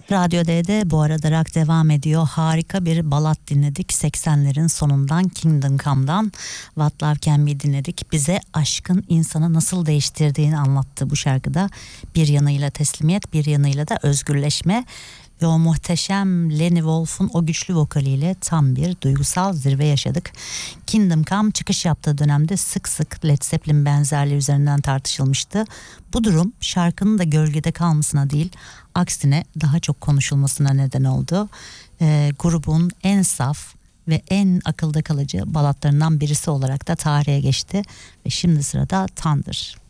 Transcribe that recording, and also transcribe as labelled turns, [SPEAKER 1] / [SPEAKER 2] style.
[SPEAKER 1] Radyo D'de bu arada rock devam ediyor. Harika bir ballad dinledik. 80'lerin sonundan Kingdom Come'dan What Love Can Be dinledik. Bize aşkın insanı nasıl değiştirdiğini anlattı bu şarkıda. Bir yanıyla teslimiyet, bir yanıyla da özgürleşme. Ve o muhteşem Lenny Wolf'un o güçlü vokaliyle tam bir duygusal zirve yaşadık. Kingdom Come çıkış yaptığı dönemde sık sık Led Zeppelin benzerliği üzerinden tartışılmıştı. Bu durum şarkının da gölgede kalmasına değil, aksine daha çok konuşulmasına neden oldu. Grubun en saf ve en akılda kalıcı balatlarından birisi olarak da tarihe geçti. Ve şimdi sırada Thunder.